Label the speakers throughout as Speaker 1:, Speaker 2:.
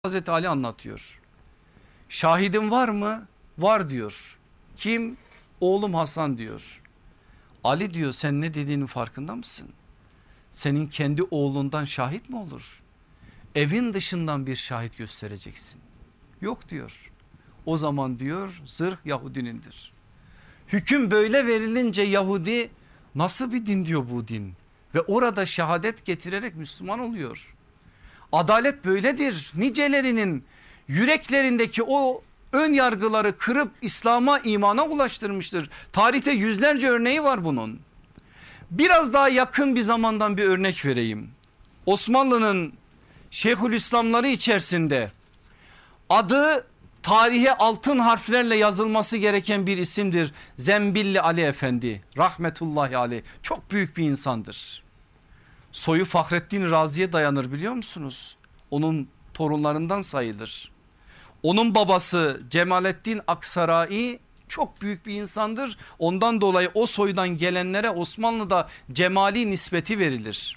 Speaker 1: Hazreti Ali anlatıyor. Şahidin var mı? Var diyor. Kim? Oğlum Hasan diyor. Ali diyor, sen ne dediğinin farkında mısın? Senin kendi oğlundan şahit mi olur? Evin dışından bir şahit göstereceksin. Yok diyor. O zaman diyor zırh Yahudinindir. Hüküm böyle verilince Yahudi, nasıl bir din diyor bu din? Ve orada şehadet getirerek Müslüman oluyor. Adalet böyledir. Nicelerinin yüreklerindeki o ön yargıları kırıp İslam'a, imana ulaştırmıştır. Tarihte yüzlerce örneği var bunun. Biraz daha yakın bir zamandan bir örnek vereyim. Osmanlı'nın Şeyhülislamları içerisinde adı tarihe altın harflerle yazılması gereken bir isimdir. Zembilli Ali Efendi rahmetullahi aleyh, çok büyük bir insandır. Soyu Fahrettin Razi'ye dayanır, biliyor musunuz? Onun torunlarından sayılır. Onun babası Cemalettin Aksaray çok büyük bir insandır. Ondan dolayı o soydan gelenlere Osmanlı'da cemali nispeti verilir.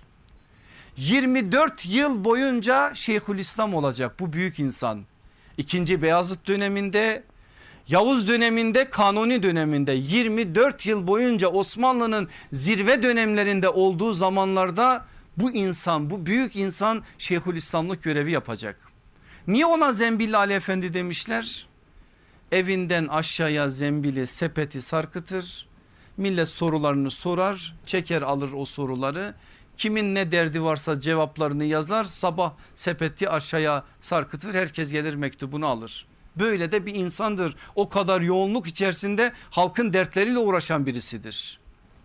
Speaker 1: 24 yıl boyunca Şeyhülislam olacak bu büyük insan. 2. Beyazıt döneminde, Yavuz döneminde, Kanuni döneminde 24 yıl boyunca Osmanlı'nın zirve dönemlerinde olduğu zamanlarda bu insan, bu büyük insan Şeyhülislamlık görevi yapacak. Niye ona Zembilli Ali Efendi demişler? Evinden aşağıya zembili, sepeti sarkıtır. Millet sorularını sorar, çeker alır o soruları. Kimin ne derdi varsa cevaplarını yazar, sabah sepeti aşağıya sarkıtır, herkes gelir mektubunu alır. Böyle de bir insandır. O kadar yoğunluk içerisinde halkın dertleriyle uğraşan birisidir.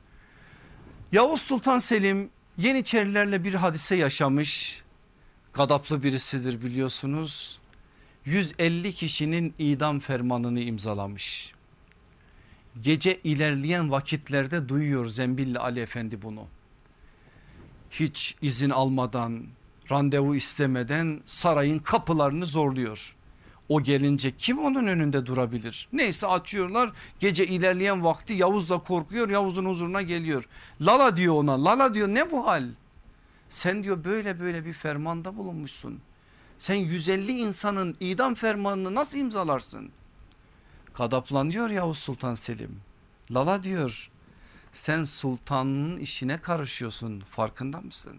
Speaker 1: Yavuz Sultan Selim Yeniçerilerle bir hadise yaşamış. Gadaplı birisidir biliyorsunuz. 150 kişinin idam fermanını imzalamış. Gece ilerleyen vakitlerde duyuyor Zembilli Ali Efendi bunu. Hiç izin almadan, randevu istemeden sarayın kapılarını zorluyor. O gelince kim onun önünde durabilir? Neyse açıyorlar, gece ilerleyen vakti Yavuz da korkuyor, Yavuz'un huzuruna geliyor. Lala diyor ona, Lala diyor, ne bu hal? Sen diyor böyle bir fermanda bulunmuşsun. Sen 150 insanın idam fermanını nasıl imzalarsın? Kadaplanıyor Yavuz Sultan Selim. Lala diyor, sen sultanın işine karışıyorsun, farkında mısın?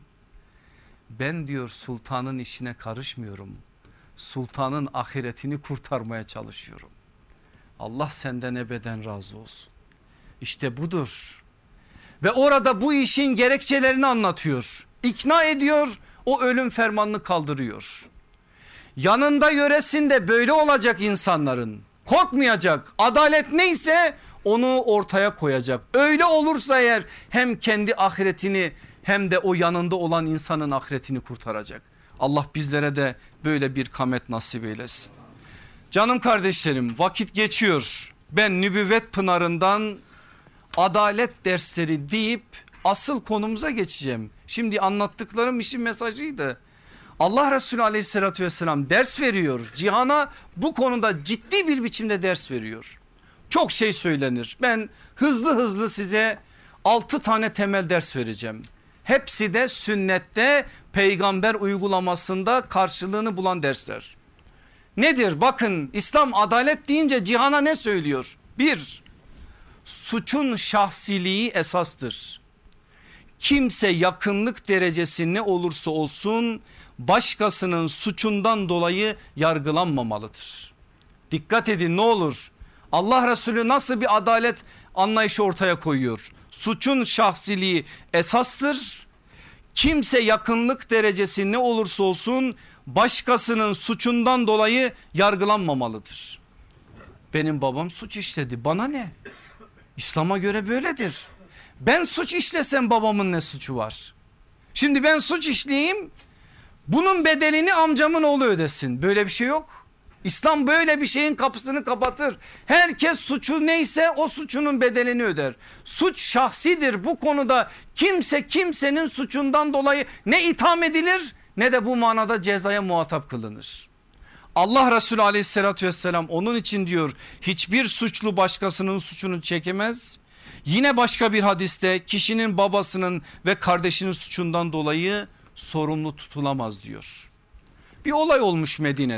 Speaker 1: Ben diyor sultanın işine karışmıyorum. Sultanın ahiretini kurtarmaya çalışıyorum. Allah senden ebeden razı olsun. İşte budur. Ve orada bu işin gerekçelerini anlatıyor. İkna ediyor, o ölüm fermanını kaldırıyor. Yanında yöresinde böyle olacak insanların. Korkmayacak. Adalet neyse onu ortaya koyacak. Öyle olursa eğer hem kendi ahiretini hem de o yanında olan insanın ahiretini kurtaracak. Allah bizlere de böyle bir kamet nasip eylesin. Canım kardeşlerim, vakit geçiyor. Ben nübüvvet pınarından adalet dersleri deyip asıl konumuza geçeceğim. Şimdi anlattıklarım işin mesajıydı. Allah Resulü aleyhissalatü vesselam ders veriyor. Cihana bu konuda ciddi bir biçimde ders veriyor. Çok şey söylenir. Ben hızlı size 6 tane temel ders vereceğim. Hepsi de sünnette, peygamber uygulamasında karşılığını bulan dersler. Nedir? Bakın, İslam adalet deyince cihana ne söylüyor? 1. Suçun şahsiliği esastır. Kimse yakınlık derecesi ne olursa olsun başkasının suçundan dolayı yargılanmamalıdır. Dikkat edin ne olur. Allah Resulü nasıl bir adalet anlayışı ortaya koyuyor? Suçun şahsiliği esastır. Kimse yakınlık derecesi ne olursa olsun başkasının suçundan dolayı yargılanmamalıdır. Benim babam suç işledi, bana ne? İslam'a göre böyledir. Ben suç işlesem babamın ne suçu var? Şimdi ben suç işleyeyim, bunun bedelini amcamın oğlu ödesin. Böyle bir şey yok. İslam böyle bir şeyin kapısını kapatır. Herkes suçu neyse o suçunun bedelini öder. Suç şahsidir, bu konuda kimse kimsenin suçundan dolayı ne itham edilir ne de bu manada cezaya muhatap kılınır. Allah Resulü aleyhissalatü vesselam onun için diyor, hiçbir suçlu başkasının suçunu çekemez. Yine başka bir hadiste kişinin babasının ve kardeşinin suçundan dolayı sorumlu tutulamaz diyor. Bir olay olmuş Medine'de.